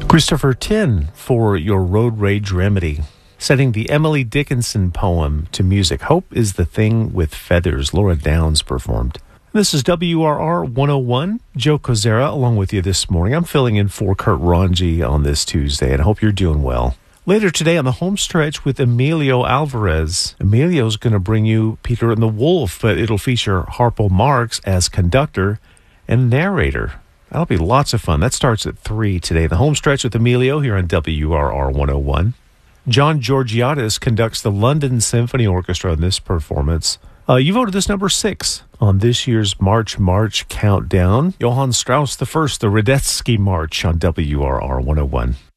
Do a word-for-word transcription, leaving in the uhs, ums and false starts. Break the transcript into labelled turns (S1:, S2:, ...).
S1: Christopher Tin for your Road Rage Remedy, setting the Emily Dickinson poem to music. Hope is the Thing with Feathers. Laura Downs performed. This is W R R one oh one. Joe Kozera along with you this morning. I'm filling in for Kurt Ranji on this Tuesday, and I hope you're doing well. Later today on the home stretch with Emilio Alvarez. Emilio's going to bring you Peter and the Wolf, but it'll feature Harpo Marx as conductor and narrator. That'll be lots of fun. That starts at three today. The home stretch with Emilio here on W R R one oh one. John Georgiadis conducts the London Symphony Orchestra in this performance. Uh, you voted this number six on this year's March March Countdown. Johann Strauss the First, the Radetzky March on W R R one oh one.